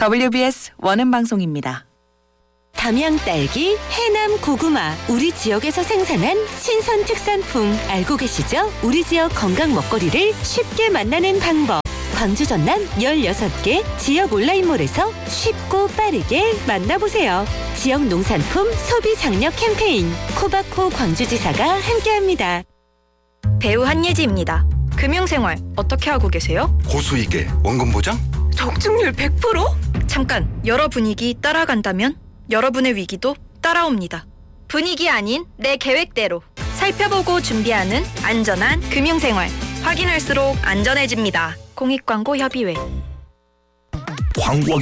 WBS 원음방송입니다. 담양 딸기, 해남 고구마, 우리 지역에서 생산한 신선 특산품 알고 계시죠? 우리 지역 건강 먹거리를 쉽게 만나는 방법. 광주 전남 16개 지역 온라인몰에서 쉽고 빠르게 만나보세요. 지역 농산품 소비 장려 캠페인 코바코 광주지사가 함께합니다. 배우 한예지입니다. 금융생활 어떻게 하고 계세요? 고수익에 원금 보장? 적중률 100%? 잠깐, 여러 분위기 따라간다면 여러분의 위기도 따라옵니다. 분위기 아닌 내 계획대로 살펴보고 준비하는 안전한 금융생활. 확인할수록 안전해집니다. 공익광고협의회. 광고